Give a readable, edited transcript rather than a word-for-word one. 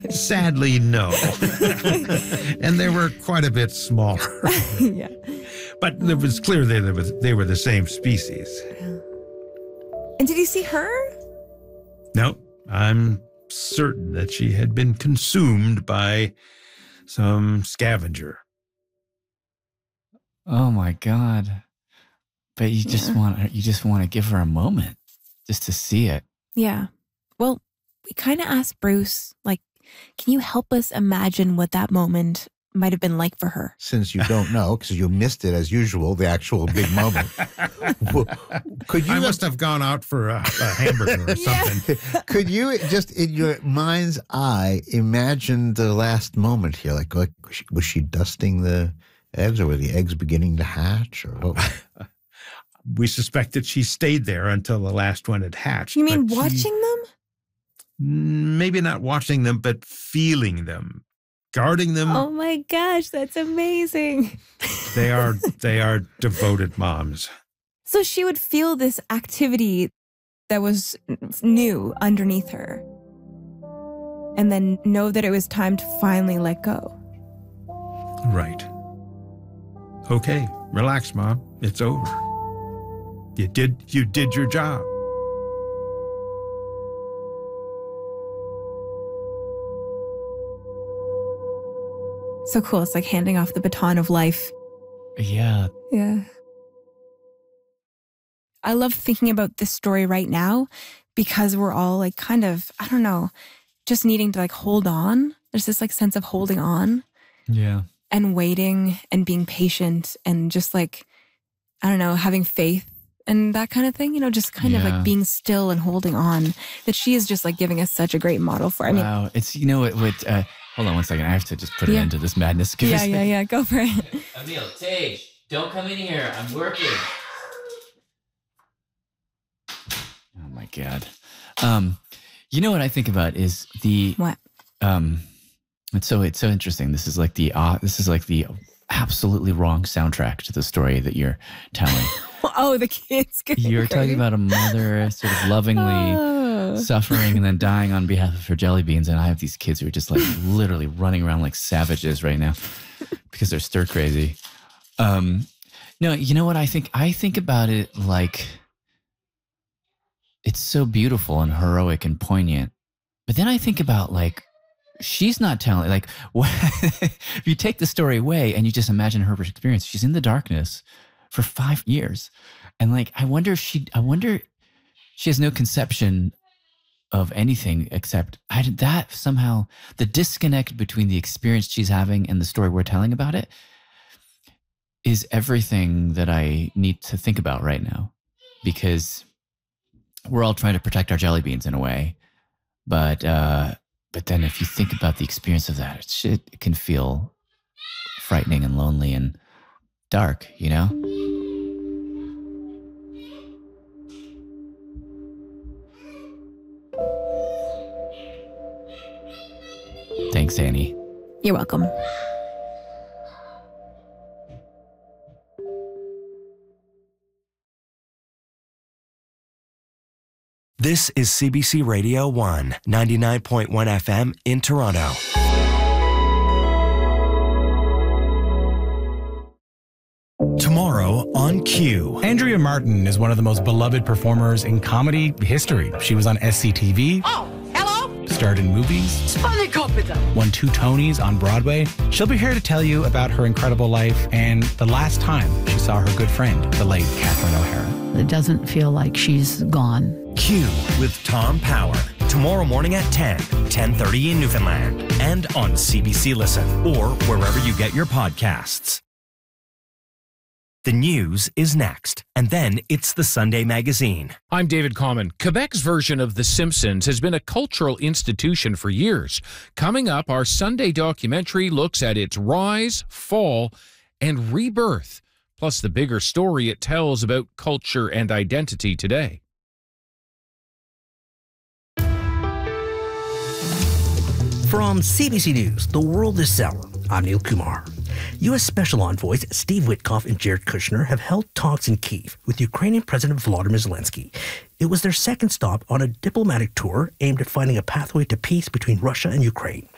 Sadly, no. And they were quite a bit smaller. Yeah. But it was clear they were the same species. And did you see her? No, I'm certain that she had been consumed by some scavenger. Oh my God. But you just want to give her a moment just to see it. Yeah. Well, we kind of asked Bruce, like, can you help us imagine what that moment might have been like for her? Since you don't know, because you missed it as usual, the actual big moment. Could you? I must have gone out for a hamburger or something. Could you just, in your mind's eye, imagine the last moment here? Like was she dusting the eggs, or were the eggs beginning to hatch, or what? We suspect that she stayed there until the last one had hatched. You mean watching them? Maybe not watching them, but feeling them, guarding them. Oh my gosh, that's amazing. They are devoted moms. So she would feel this activity that was new underneath her, and then know that it was time to finally let go. Right. Okay, relax, Mom. It's over. You did your job. So cool. It's like handing off the baton of life. Yeah. Yeah. I love thinking about this story right now because we're all like kind of, I don't know, just needing to like hold on. There's this like sense of holding on. Yeah. And waiting and being patient and just like, I don't know, having faith and that kind of thing, just kind of like being still and holding on, that she is just like giving us such a great model for. I mean, wow. It's, hold on one second. I have to just put an end to this madness. Yeah. Go for it. Emil, Tage, don't come in here. I'm working. Oh my God. What I think about is what? It's so interesting. This is like the absolutely wrong soundtrack to the story that you're telling. Oh, the kids. You're talking about a mother sort of lovingly suffering and then dying on behalf of her jelly beans, and I have these kids who are just like literally running around like savages right now because they're stir crazy. No, you know what I think? I think about it like it's so beautiful and heroic and poignant, but then I think about like, she's not telling, like, if you take the story away and you just imagine her experience, she's in the darkness for 5 years. And like, I wonder she has no conception of anything except that somehow the disconnect between the experience she's having and the story we're telling about it is everything that I need to think about right now, because we're all trying to protect our jelly beans in a way. But then if you think about the experience of that, it can feel frightening and lonely and dark, Thanks, Annie. You're welcome. This is CBC Radio 1, 99.1 FM in Toronto. Tomorrow on Q. Andrea Martin is one of the most beloved performers in comedy history. She was on SCTV. Oh, hello. Starred in movies. Won 2 Tonys on Broadway. She'll be here to tell you about her incredible life and the last time she saw her good friend, the late Catherine O'Hara. It doesn't feel like she's gone. Q with Tom Power. Tomorrow morning at 10:30 in Newfoundland. And on CBC Listen or wherever you get your podcasts. The news is next, and then it's the Sunday Magazine. I'm David Common. Quebec's version of The Simpsons has been a cultural institution for years. Coming up, our Sunday documentary looks at its rise, fall, and rebirth, plus the bigger story it tells about culture and identity today. From CBC News, The World This Hour, I'm Neil Kumar. U.S. Special Envoys Steve Witkoff and Jared Kushner have held talks in Kyiv with Ukrainian President Volodymyr Zelensky. It was their second stop on a diplomatic tour aimed at finding a pathway to peace between Russia and Ukraine.